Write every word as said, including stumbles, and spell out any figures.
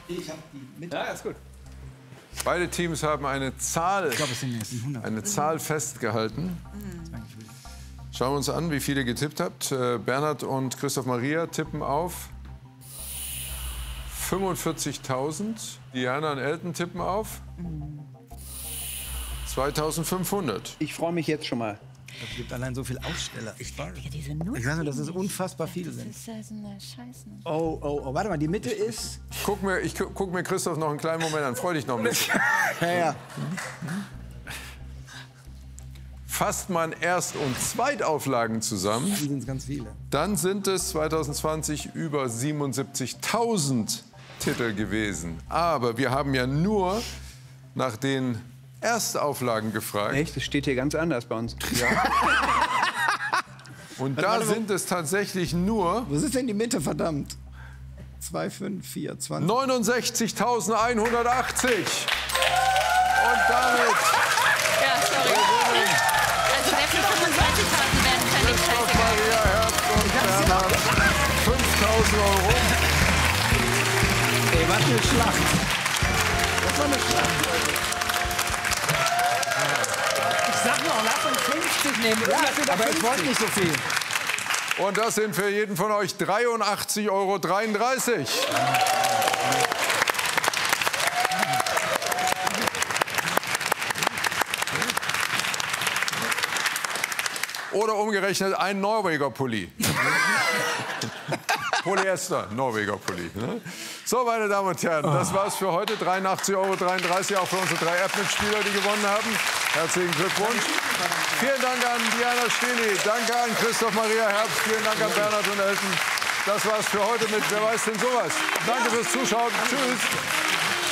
Ich habe die Mitte. Ja, ist gut. Beide Teams haben eine Zahl, Ich glaube, es sind jetzt hundert. eine Zahl festgehalten. Schauen wir uns an, wie viele getippt habt. Äh, Bernhard und Christoph Maria tippen auf fünfundvierzigtausend. Diana und Elton tippen auf zweitausendfünfhundert. Ich freue mich jetzt schon mal. Es gibt allein so viele Aussteller. Ich, Ja, diese Nutzen. ich weiß nur, dass es unfassbar viele Das sind. ist ja so eine Scheiße. Oh, oh, oh, warte mal, die Mitte ist... Guck mir, ich gu- guck mir Christoph noch einen kleinen Moment an. Freu dich noch ein bisschen. Ja, ja. Fasst man Erst- und Zweitauflagen zusammen, Die sind ganz viele. dann sind es zweitausendzwanzig über siebenundsiebzigtausend Titel gewesen. Aber wir haben ja nur nach den Erstauflagen gefragt. Echt? Das steht hier ganz anders bei uns. Und da sind es tatsächlich nur Was ist denn die Mitte, verdammt? zwei, fünf, vier, zwanzig. neunundsechzigtausendeinhundertachtzig. Und damit Ja, sorry. Also der für fünfundzwanzigtausend wäre wahrscheinlich Christoph scheißegal. Maria Herbst und Bernhard fünftausend Euro. Ey, was eine Schlacht. Das war eine Schlacht. Ich sag noch, lass uns fünfzig nehmen. Ja, aber ich wollte nicht so viel. Und das sind für jeden von euch dreiundachtzig Euro dreiunddreißig. Oder umgerechnet ein Norweger Pulli. Polyester, Norweger Pulli. Ne? So, meine Damen und Herren, das war's für heute. dreiundachtzig Euro dreiunddreißig auch für unsere drei App-Mitspieler, die gewonnen haben. Herzlichen Glückwunsch. Vielen Dank an Diana Stehli, danke an Christoph Maria Herbst, vielen Dank an Bernhard und Elton. Das war's für heute mit Wer weiß denn sowas. Danke fürs Zuschauen. Tschüss.